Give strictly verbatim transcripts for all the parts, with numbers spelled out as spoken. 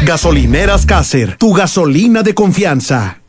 Gasolineras Caser, tu gasolina de confianza.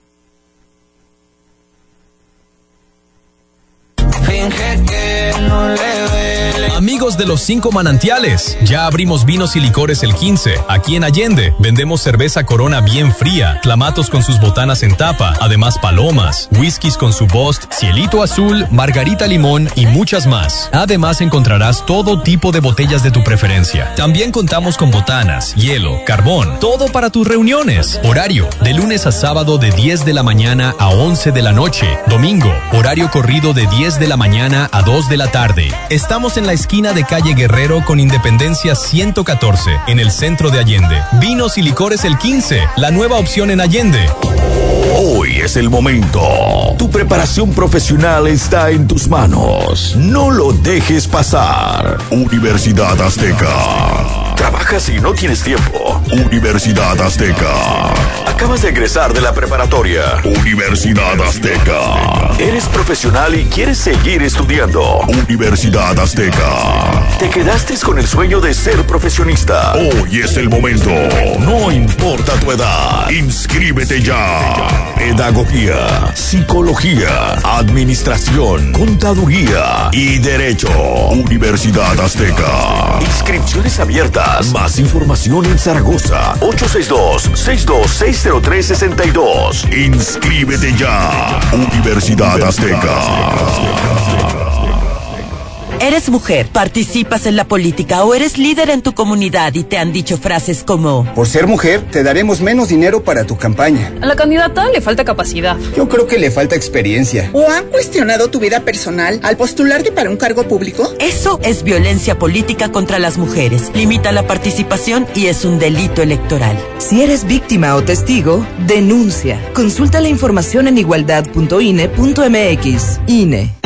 Finge que no le duele. Amigos de los cinco manantiales, ya abrimos vinos y licores el quince. Aquí en Allende vendemos cerveza Corona bien fría, clamatos con sus botanas en tapa, además palomas, whiskies con su Bost, cielito azul, margarita limón y muchas más. Además encontrarás todo tipo de botellas de tu preferencia. También contamos con botanas, hielo, carbón, todo para tus reuniones. Horario, de lunes a sábado de diez de la mañana a once de la noche. Domingo, horario corrido de diez de la mañana a dos de la tarde. Estamos en la esquina de calle Guerrero con Independencia ciento catorce, en el centro de Allende. Vinos y licores el quince, la nueva opción en Allende. Hoy es el momento. Tu preparación profesional está en tus manos. No lo dejes pasar. Universidad Azteca. ¿Trabajas y no tienes tiempo? Universidad Azteca. Acabas de egresar de la preparatoria. Universidad Azteca. Eres profesional y quieres seguir estudiando. Universidad Azteca. Te quedaste con el sueño de ser profesionista. Hoy es el momento. No importa tu edad. Inscríbete ya. Pedagogía, psicología, administración, contaduría y derecho. Universidad Azteca. Inscripciones abiertas. Más información en Zaragoza. ocho seis dos, seis dos seis cero tres, seis dos. Inscríbete ya. Universidad Azteca. Eres mujer, participas en la política o eres líder en tu comunidad y te han dicho frases como: por ser mujer, te daremos menos dinero para tu campaña. A la candidata le falta capacidad. Yo creo que le falta experiencia. ¿O han cuestionado tu vida personal al postularte para un cargo público? Eso es violencia política contra las mujeres. Limita la participación y es un delito electoral. Si eres víctima o testigo, denuncia. Consulta la información en igualdad punto I N E punto M X. I N E.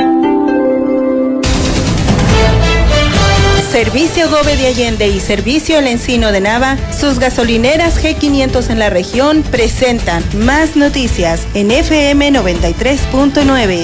Servicio Gove de Allende y Servicio El Encino de Nava, sus gasolineras G quinientos en la región presentan más noticias en F M noventa y tres punto nueve.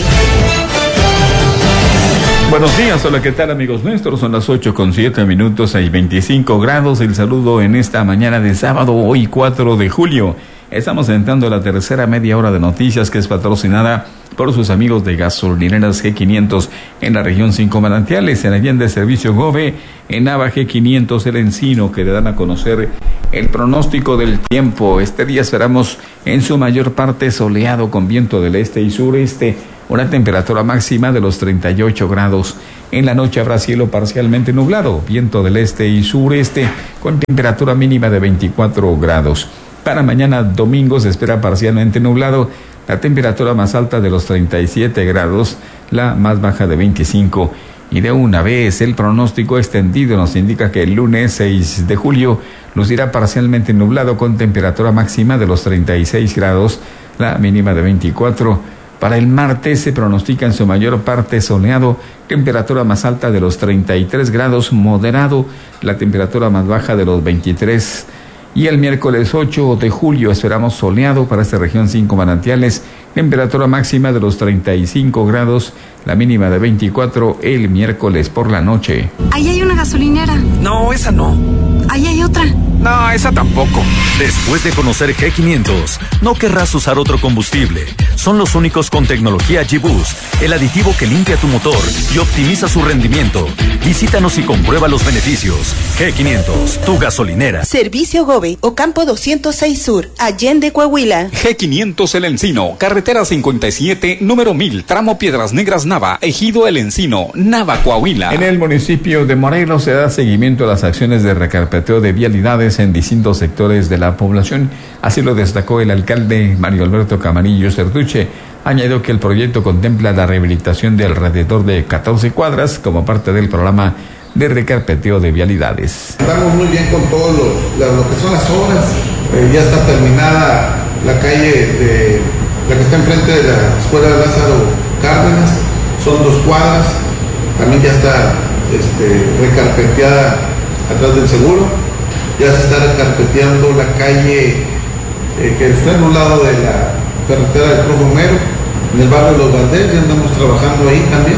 Buenos días, hola, ¿qué tal amigos nuestros? Son las ocho con siete minutos, hay veinticinco grados. El saludo en esta mañana de sábado, hoy cuatro de julio. Estamos entrando a la tercera media hora de noticias que es patrocinada por sus amigos de gasolineras G quinientos en la región Cinco Manantiales, en Allende Servicio Gove, en Nava G quinientos El Encino, que le dan a conocer el pronóstico del tiempo. Este día esperamos en su mayor parte soleado con viento del este y sureste, una temperatura máxima de los treinta y ocho grados. En la noche habrá cielo parcialmente nublado, viento del este y sureste, con temperatura mínima de veinticuatro grados. Para mañana domingo se espera parcialmente nublado, la temperatura más alta de los treinta y siete grados, la más baja de veinticinco. Y de una vez el pronóstico extendido nos indica que el lunes seis de julio lucirá parcialmente nublado con temperatura máxima de los treinta y seis grados, la mínima de veinticuatro. Para el martes se pronostica en su mayor parte soleado, temperatura más alta de los treinta y tres grados, moderado, la temperatura más baja de los veintitrés. Y el miércoles ocho de julio esperamos soleado para esta región Cinco Manantiales, temperatura máxima de los treinta y cinco grados, la mínima de veinticuatro el miércoles por la noche. Ahí hay una gasolinera. No, esa no. Ahí hay otra. No, esa tampoco. Después de conocer G quinientos, no querrás usar otro combustible. Son los únicos con tecnología G-Boost, el aditivo que limpia tu motor y optimiza su rendimiento. Visítanos y comprueba los beneficios. G quinientos, tu gasolinera. Servicio Gove, Ocampo doscientos seis Sur, Allende, Coahuila. G quinientos El Encino, carretera cincuenta y siete, número mil, tramo Piedras Negras Nava, Ejido El Encino, Nava, Coahuila. En el municipio de Morelos se da seguimiento a las acciones de recarpeteo de vialidades en distintos sectores de la población. Así lo destacó el alcalde Mario Alberto Camarillo Certuche. Añadió que el proyecto contempla la rehabilitación de alrededor de catorce cuadras como parte del programa de recarpeteo de vialidades. Estamos muy bien con todos los, lo, lo que son las obras. Eh, ya está terminada la calle de la que está enfrente de la escuela de Lázaro Cárdenas, son dos cuadras. También ya está este, recarpeteada atrás del seguro. Ya se está recarpeteando la calle eh, que está en un lado de la carretera del Cruz Romero, en el barrio de Los Valdés, ya andamos trabajando ahí también.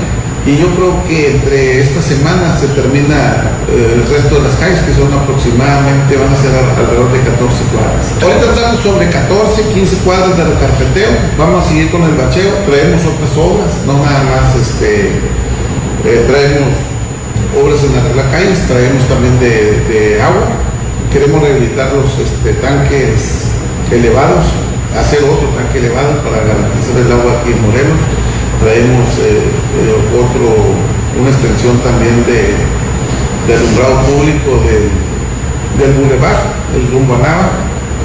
y yo creo que entre esta semana se termina eh, el resto de las calles, que son aproximadamente, van a ser alrededor de catorce cuadras. Ahorita estamos sobre catorce, quince cuadras de recarpeteo, vamos a seguir con el bacheo, traemos otras obras, no nada más este, eh, traemos obras en arreglar calles, traemos también de, de agua, queremos rehabilitar los este, tanques elevados, hacer otro tanque elevado para garantizar el agua aquí en Morelos. Traemos eh, eh, otro, una extensión también de, de alumbrado público del, del Boulevard, el rumbo a Nava.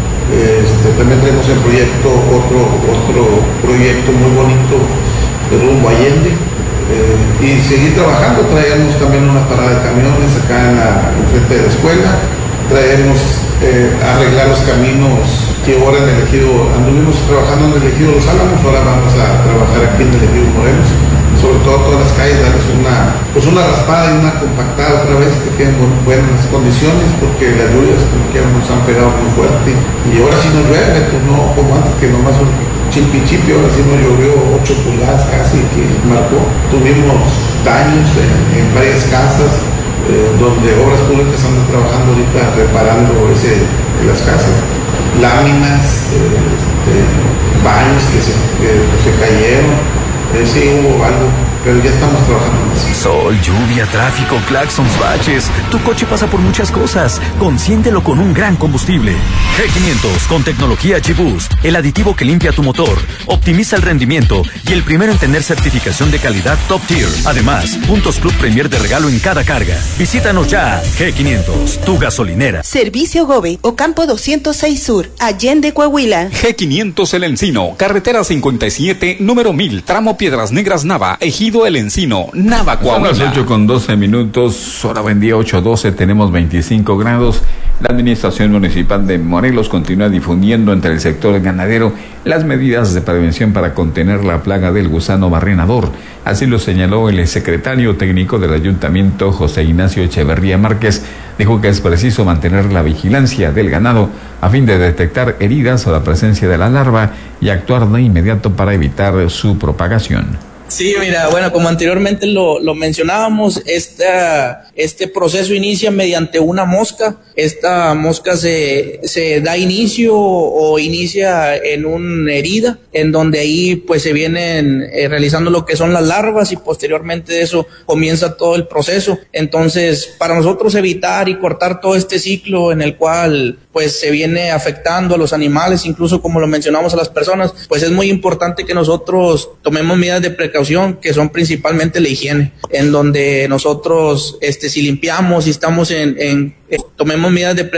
Este, también tenemos en proyecto otro, otro proyecto muy bonito, el rumbo a Allende. Eh, y seguir trabajando. Traemos también una parada de camiones acá en la enfrente de la escuela. Traemos eh, arreglar los caminos que ahora en el ejido, anduvimos trabajando en el ejido Los Álamos, ahora vamos a trabajar aquí en el ejido Morelos, sobre todo todas las calles, darles una, pues una raspada y una compactada otra vez, que queden en buenas condiciones, porque las lluvias como que nos han pegado muy fuerte, y ahora sí nos llueve, pues no como antes, que nomás un chipi chipi, ahora sí nos llovió ocho pulgadas casi, que marcó, tuvimos daños en, en varias casas, eh, donde Obras Públicas andan trabajando ahorita reparando ese, las casas, láminas, eh, este, baños que se, que, que se cayeron, eh, sí hubo algo, pero ya estamos trabajando en eso. Sol, lluvia, tráfico, claxons, baches. Tu coche pasa por muchas cosas. Consiéntelo con un gran combustible. G quinientos con tecnología G-Boost, el aditivo que limpia tu motor, optimiza el rendimiento y el primero en tener certificación de calidad Top Tier. Además, puntos Club Premier de regalo en cada carga. Visítanos ya. G quinientos, tu gasolinera. Servicio Gobe, Ocampo doscientos seis Sur, Allende, Coahuila. G quinientos El Encino, carretera cincuenta y siete, número mil, tramo Piedras Negras Nava, Ejido El Encino, Nava, Coahuila. Son las ocho con doce minutos, hora buen día, ocho doce, tenemos veinticinco grados. La Administración Municipal de Morelos continúa difundiendo entre el sector ganadero las medidas de prevención para contener la plaga del gusano barrenador. Así lo señaló el secretario técnico del Ayuntamiento, José Ignacio Echeverría Márquez. Dijo que es preciso mantener la vigilancia del ganado a fin de detectar heridas o la presencia de la larva y actuar de inmediato para evitar su propagación. Sí, mira, bueno, como anteriormente lo, lo mencionábamos, esta, este proceso inicia mediante una mosca. Esta mosca se, se da inicio o inicia en una herida, en donde ahí pues se vienen eh, realizando lo que son las larvas y posteriormente de eso comienza todo el proceso. Entonces, para nosotros evitar y cortar todo este ciclo en el cual pues se viene afectando a los animales, incluso como lo mencionamos a las personas, pues es muy importante que nosotros tomemos medidas de precaución, que son principalmente la higiene, en donde nosotros, este, si limpiamos, si estamos en, en, en tomemos medidas de precaución,